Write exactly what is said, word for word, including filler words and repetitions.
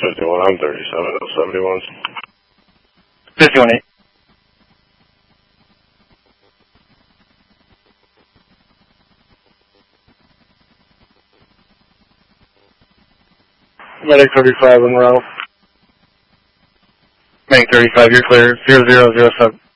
fifty-one, I'm thirty-seven, oh seventy-one. fifty-one eight. Medic thirty-five, Monroe. Medic thirty-five, you're clear. zero zero zero seven.